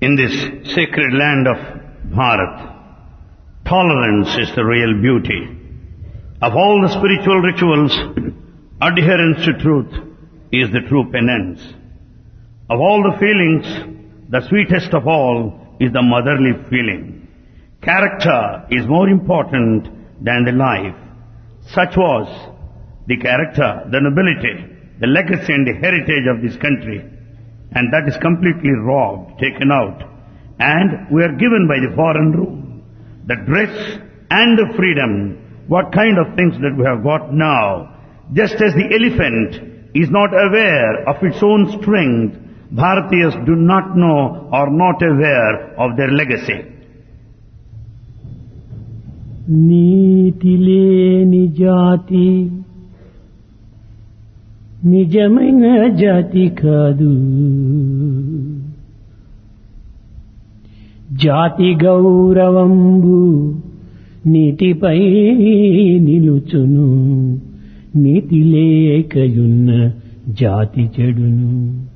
In this sacred land of Bharat, tolerance is the real beauty. Of all the spiritual rituals, adherence to truth is the true penance. Of all the feelings, the sweetest of all is the motherly feeling. Character is more important than the life. Such was the character, the nobility, the legacy and the heritage of this country. And that is completely robbed, taken out. And we are given by the foreign rule. The dress and the freedom, what kind of things that we have got now. Just as the elephant is not aware of its own strength, Bharatiyas do not know or not aware of their legacy. నీతి లేని జాతి నిజమైన జాతి కాదు. జాతి గౌరవంబు నీతిపై నిలుచును, నీతి లేకయున్న జాతి చెడును.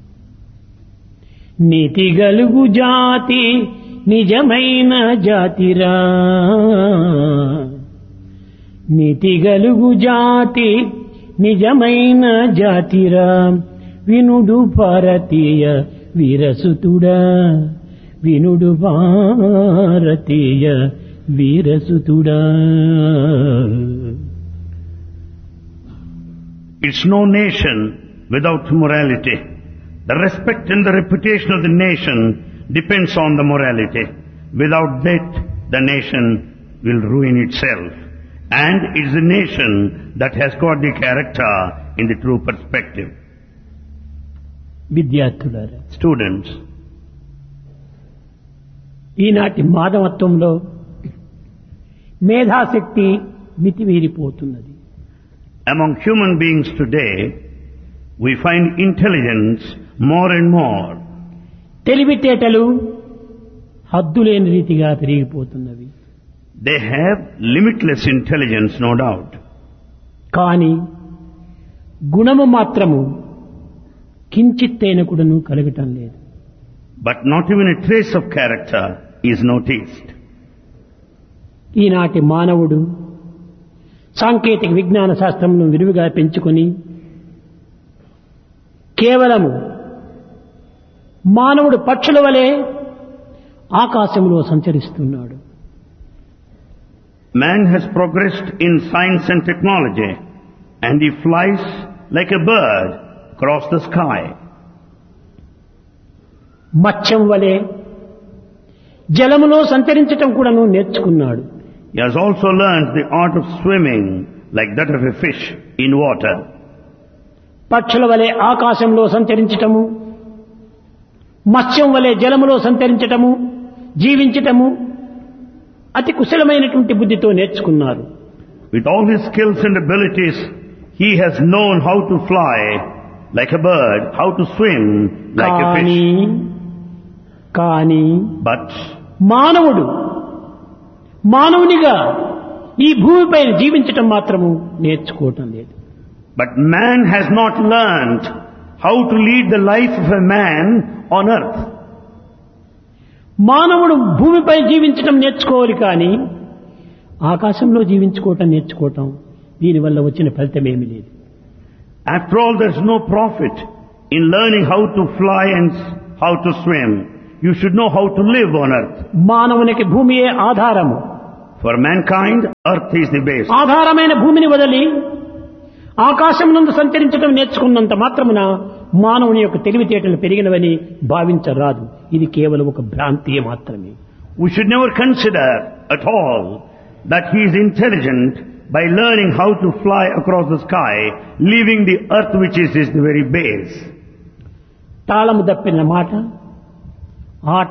నీతి గలుగు జాతి నిజమైన జాతిరా, నీతి గలుగు జాతి నిజమైన జాతిరా. వినుడు భారతీయ వీరసుతుడా, వినుడు భారతీయ వీరసుతుడా. It's no nation without morality. The respect and the reputation of the nation depends on the morality. Without that, the nation will ruin itself. And it's the nation that has got the character in the true perspective. విద్యార్థులారా, Students, ఈనాటి మానవత్వంలో మేధాశక్తి మితిమీరిపోతున్నది. among human beings today, we find intelligence more and more. తెలివితేటలు హద్దులేని రీతిగా పెరిగిపోతున్నవి. They have limitless intelligence, no doubt. కానీ గుణము మాత్రము కించిత్తైన కూడాను కలగటం లేదు. But not even a trace of character is noticed. ఈనాటి మానవుడు సాంకేతిక విజ్ఞాన శాస్త్రమును విరివిగా పెంచుకొని కేవలము మానవుడు పక్షుల వలె ఆకాశంలో సంచరిస్తున్నాడు. Man has progressed in science and technology, and he flies like a bird across the sky. మత్స్యం వలె జలములో సంచరించటం కూడాను నేర్చుకున్నాడు. He has also learned the art of swimming like that of a fish in water. పక్షుల వలె ఆకాశంలో సంచరించటము, మత్స్యం వలె జలములో సంచరించటము, జీవించటము అతి కుశలమైనటువంటి బుద్ధితో నేర్చుకున్నారు. With all his skills and abilities, he has known how to fly like a bird, how to swim like a fish. కానీ But మానవునిగా ఈ భూమిపై జీవించటం మాత్రము నేర్చుకోవటం లేదు. man has not learned how to lead the life of a man on earth. మానవుడు భూమిపై జీవించటం నేర్చుకోవాలి, కానీ ఆకాశంలో జీవించుకోవటం నేర్చుకోవటం దీనివల్ల వచ్చిన ఫలితమేమీ లేదు. After all, there's no profit in learning how to fly and how to swim. You should know how to live on earth. మానవునికి భూమియే ఆధారము. For mankind, earth is the base. ఆధారమైన భూమిని వదిలి ఆకాశం నందు సంచరించడం నేర్చుకున్నంత మాత్రమున మానవుని యొక్క తెలివితేటలు పెరిగినవని భావించరాదు. ఇది కేవలం ఒక భ్రాంతియే మాత్రమే. We should never consider at all that he is intelligent by learning how to fly across the sky, leaving the earth which is the very base. తాళము దప్పిన మాట, ఆట,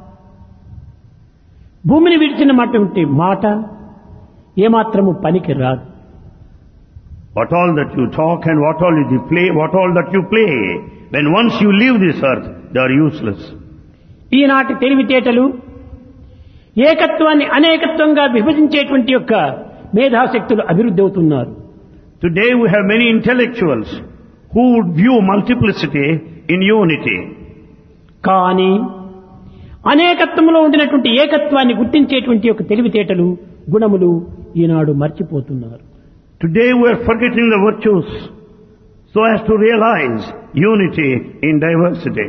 భూమిని విడిచినటువంటి మాట ఏమాత్రము పనికి రాదు. What all that you talk and what all you play, when once you leave this earth, they are useless. ఈనాటి తెలివితేటలు ఏకత్వాన్ని అనేకత్వంగా విభజించేటువంటి యొక్క మేధాశక్తులు అభివృద్ధి అవుతున్నారు. Today we have many intellectuals who would view multiplicity in unity. కానీ అనేకత్వంలో ఉండినటువంటి ఏకత్వాన్ని గుర్తించేటువంటి యొక్క తెలివితేటలు గుణములు ఈనాడు మర్చిపోతున్నారు. Today we are forgetting the virtues so as to realize unity in diversity.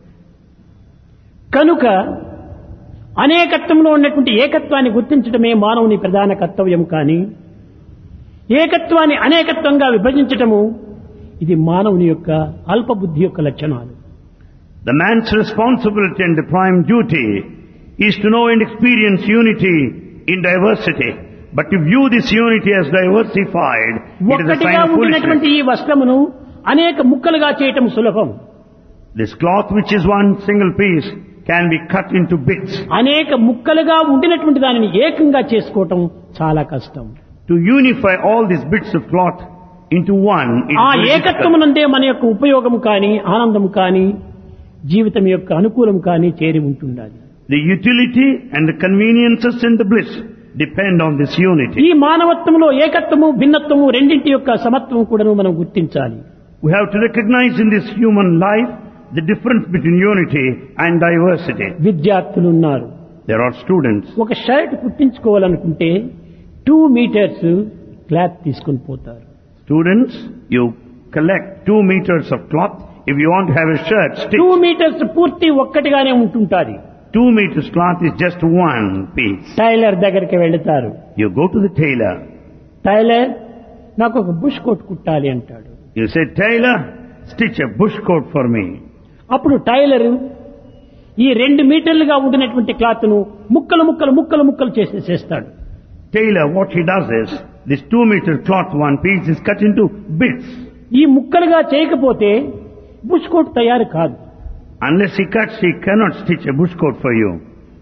కనుక అనేకత్వంలో ఉన్నటువంటి ఏకత్వాన్ని గుర్తించడమే మానవుని ప్రధాన కర్తవ్యం. కానీ ఏకత్వాన్ని అనేకత్వంగా విభజించటము ఇది మానవుని యొక్క అల్పబుద్ధి యొక్క లక్షణాలు. The man's responsibility and the prime duty is to know and experience unity in diversity. But to view this unity as diversified, it is a sign of foolishness. ఈ వస్త్రమును అనేక ముక్కలుగా చేయటం సులభం. This cloth, which is one single piece, can be cut into bits. అనేక ముక్కలుగా ఉండినటువంటి దానిని ఏకంగా చేసుకోవటం చాలా కష్టం. To unify all these bits of cloth into one, ఆ ఏకత్వమునందే మన యొక్క ఉపయోగం కానీ ఆనందం కానీ జీవితం యొక్క అనుకూలం కానీ చేరి ఉంటుండాలి. The utility and the conveniences and the bliss depend on this unity. ఈ మానవత్వంలో ఏకత్వము భిన్నత్వము రెండింటి యొక్క సమత్వం కూడా మనం గుర్తించాలి. We have to recognize in this human life the difference between unity and diversity. విద్యార్థులు ఉన్నారు. There are students. ఒక షర్ట్ కుట్టించుకోవాలనుకుంటే 2 మీటర్స్ క్లాత్ తీసుకొని పోతారు. Students, you collect 2 meters of cloth if you want to have a shirt stitched. 2 metres పూర్తి ఒక్కటిగానే ఉంటుంటాది. 2 meters cloth is just one piece. Tailor దగ్గరికి వెళ్తారు. You go to the tailor. Tailor నాకు ఒక bush coat కుట్టాలి అంటాడు. You say, Tailor, stitch a bush coat for me. అప్పుడు tailor ఈ 2 మీటర్లుగా ఉండినటువంటి క్లాత్ ను ముక్కలు ముక్కలు ముక్కలు ముక్కలు చేసేస్తాడు. Tailor, what he does is, this 2 meter cloth, one piece is cut into bits. ఈ ముక్కలుగా చేయకపోతే బుష్ కోట్ తయారు కాదు. Unless he cuts, he cannot stitch a bush coat for you.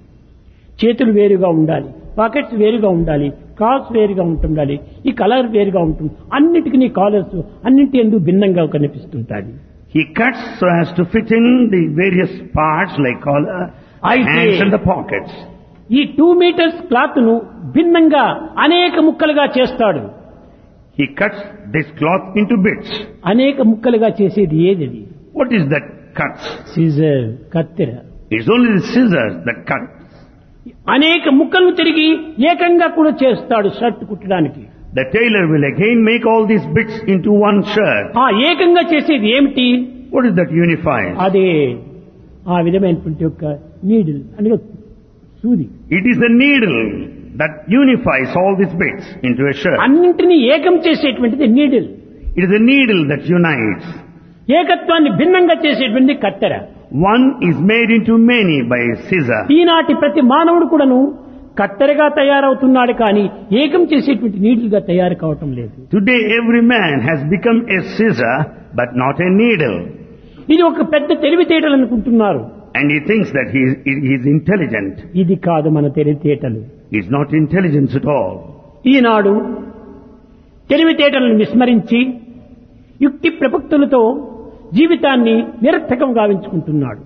చేతులు వేరుగా ఉండాలి, పాకెట్స్ వేరుగా ఉండాలి, కాల్స్ వేరుగా ఉంటుండాలి, ఈ కలర్ వేరుగా ఉంటుంది. అన్నిటికీ నీ కాలర్స్ అన్నింటి ఎందుకు భిన్నంగా కనిపిస్తుంటాయి. He cuts so as to fit in the various parts like collar, hands and the pockets. ఈ 2 మీటర్స్ క్లాత్ ను భిన్నంగా అనేక ముక్కలుగా చేస్తాడు. He cuts this cloth into bits. అనేక ముక్కలుగా చేసేది ఏది? What is that cuts? Caesar, కత్తెర. It's only the scissors that cut. అనేక ముక్కలు తిరిగి ఏకంగా కూడా చేస్తాడు shirt కుట్టడానికి. The tailor will again make all these bits into one shirt. ఆ ఏకంగా చేసేది ఏమిటి? What is that unifies? అదే ఆ విధమైనటువంటి యొక్క నీడిల్ అనగా సూది. It is the needle that unifies all these bits into a shirt. అన్నింటినీ ఏకం చేసేటువంటిది needle. It is the needle that unites. ఏకత్వాన్ని భిన్నంగా చేసేటువంటి కత్తెర. One is made into many by a scissor. ఈనాటి ప్రతి మానవుడు కూడాను కత్తెరగా తయారవుతున్నాడు కానీ ఏకం చేసేటువంటి నీడిల్గా తయారు కావటం లేదు. Today every man has become a scissor but not a needle. ఇది ఒక పెద్ద తెలివితేటలు అనుకుంటున్నారు. And he thinks that he is intelligent. ఇది కాదు మన తెలివితేటలు. It's not intelligence at all. ఈనాడు తెలివితేటలను విస్మరించి యుక్తి ప్రపక్తులతో జీవితాన్ని నిరర్థకం గావించుకుంటున్నాడు.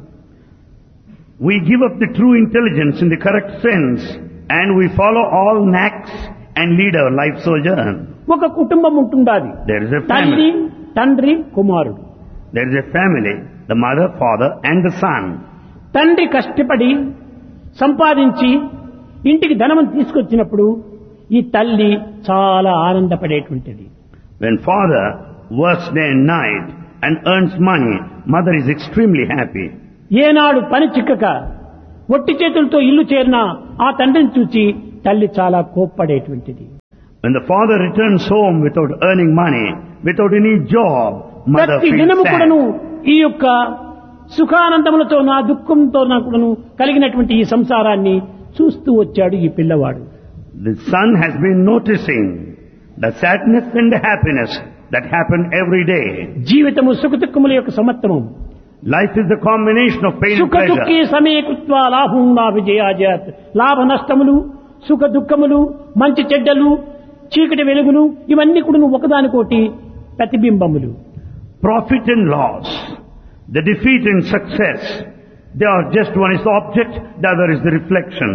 We give up the true intelligence in the correct sense and we follow all knacks and lead our life sojourn. ఒక కుటుంబం ఉంటుండాలి. There is a తల్లి, family. తండ్రి, కుమారుడు. There is a family, the mother, father and the son. తండ్రి కష్టపడి సంపాదించి ఇంటికి ధనం తీసుకొచ్చినప్పుడు ఈ తల్లి చాలా ఆనందపడేటువంటిది. When father works day and night and earns money, mother is extremely happy. ఏనాడు పని చిక్కక ఒట్టి చేతులతో ఇల్లు చేరినా ఆ తండ్రిని చూచి తల్లి చాలా కోప్పడేటువంటిది. When the father returns home without earning money, without any job, mother ప్రతి feels దినము sad. కూడాను ఈ యొక్క సుఖానందములతో నా దుఃఖంతో నాకును కలిగినటువంటి ఈ సంసారాన్ని చూస్తూ వచ్చాడు ఈ పిల్లవాడు. The son has been noticing the sadness and the happiness that happen every day. జీవితము సుఖ దుఃఖముల యొక్క సమత్వము. Life is the combination of pain and సుఖ దుఃఖే pleasure. సమయకృత్వా లాభం లాభిజయాజాత్. లాభ నష్టములు, సుఖ దుఃఖములు, మంచి చెడ్డలు, చీకటి వెలుగులు ఇవన్నీ కూడా ఒకదానికోటి ప్రతిబింబములు. Profit and loss, the defeat and success, they are just one is the object, the other is the reflection.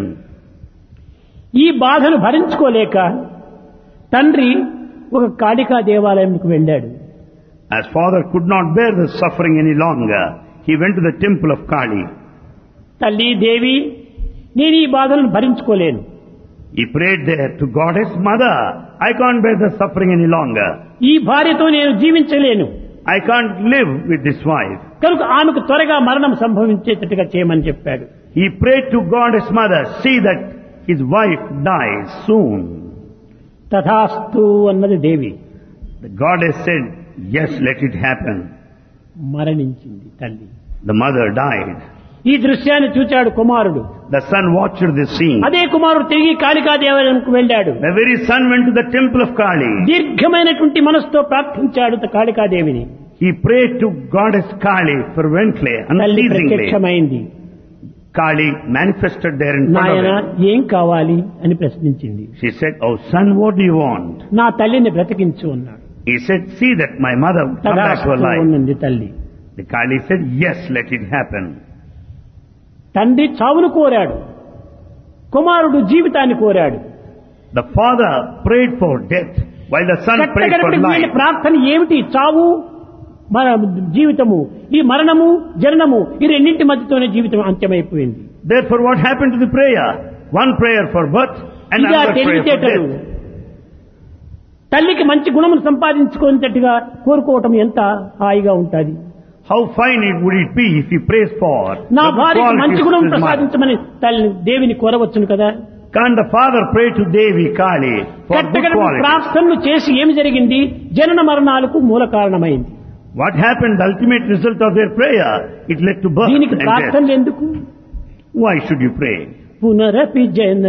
ఈ బాధను భరించుకోలేక తండ్రి ఒక కాళికా దేవాలయంకు వెళ్ళాడు. As father could not bear the suffering any longer, he went to the temple of Kali. తల్లి దేవి నేను ఈ బాధలను భరించుకోలేను. He prayed there to Goddess Mother, I can't bear the suffering any longer. ఈ భార్యతో నేను జీవించలేను. I can't live with this wife. కనుక ఆమెకు త్వరగా మరణం సంభవించేటట్టుగా చేయమని చెప్పాడు. He prayed to Goddess Mother, see that his wife dies soon. తథాస్తు అన్నది దేవి. The goddess said, yes, let it happen. మరణించింది తల్లి. The mother died. ఈ దృశ్యాన్ని చూచాడు కుమారుడు. The son watched this scene. అదే కుమారుడు తిరిగి కాళికాదేవాలయంకు వెళ్ళాడు. The very son went to the temple of Kali. దీర్ఘమైనటువంటి మనసుతో ప్రార్థించాడు కాళికాదేవిని. He prayed to Goddess Kali fervently, తల్లి unceasingly. ప్రత్యక్షమైంది. Kali manifested there in front నాయన of him. ఏం కావాలి అని ప్రశ్నించింది. She said, oh son, what do you want? నా తల్లిని బ్రతికించు అన్నాడు. He said, see that my mother come back to her life. ఉన్నది తల్లి. The Kali said, yes, let it happen. తండ్రి చావును కోరాడు, కుమారుడు జీవితాన్ని కోరాడు. The father prayed for death, while the son prayed for వీళ్ళ life. ప్రార్థన ఏమిటి? చావు, మన జీవితము, ఈ మరణము జననము, ఈ రెండింటి మధ్యతోనే జీవితం అంత్యమైపోయింది. Therefore, what happened to the prayer? One prayer for birth and ఇదే another prayer for తెలివితేటలు. death. తల్లికి మంచి గుణమును సంపాదించుకునేటట్టుగా కోరుకోవటం ఎంత హాయిగా ఉంటుంది. How fine would it be if he prays for నా the భార్యకి మంచి qualities గుణం of his mother? ప్రసాదించమని తల్లి దేవిని కోరవచ్చును కదా. Can't the father pray to Devi Kali for good కట్టకడ qualities? ప్రార్థనలు చేసి ఏమి జరిగింది? జనన మరణాలకు మూల కారణమైంది. What happened? The ultimate result of their prayer, it led to birth దీనికి and death. ప్రార్థనలు ఎందుకు? Why should you pray? పునరపి జన